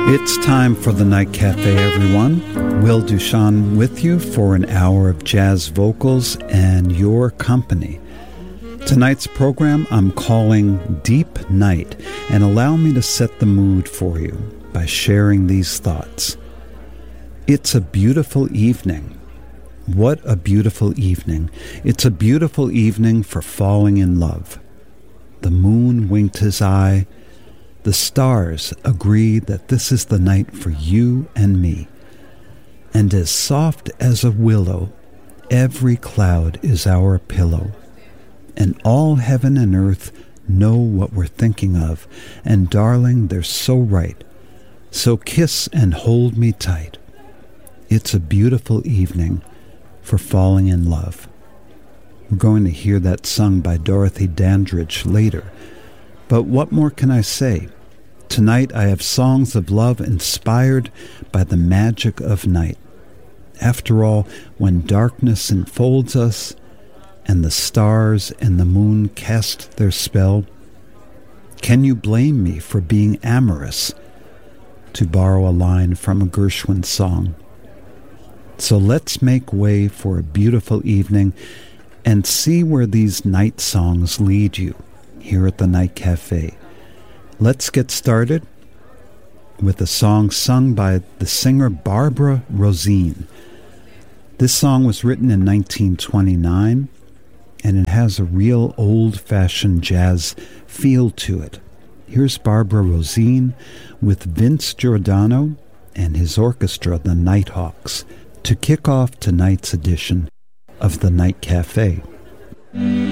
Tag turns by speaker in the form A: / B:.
A: It's time for the Night Cafe, everyone. Will Duchan with you for an hour of jazz vocals and your company. Tonight's program I'm calling Deep Night, and allow me to set the mood for you by sharing these thoughts. It's a beautiful evening. What a beautiful evening. It's a beautiful evening for falling in love. The moon winked his eye. The stars agree that this is the night for you and me. And as soft as a willow, every cloud is our pillow. And all heaven and earth know what we're thinking of. And darling, they're so right. So kiss and hold me tight. It's a beautiful evening for falling in love. We're going to hear that sung by Dorothy Dandridge later. But what more can I say? Tonight I have songs of love inspired by the magic of night. After all, when darkness enfolds us and the stars and the moon cast their spell, can you blame me for being amorous? To borrow a line from a Gershwin song. So let's make way for a beautiful evening and see where these night songs lead you here at the Night Cafe. Let's get started with a song sung by the singer Barbara Rosine. This song was written in 1929, and it has a real old-fashioned jazz feel to it. Here's Barbara Rosine with Vince Giordano and his orchestra, the Nighthawks, to kick off tonight's edition of the Night Cafe.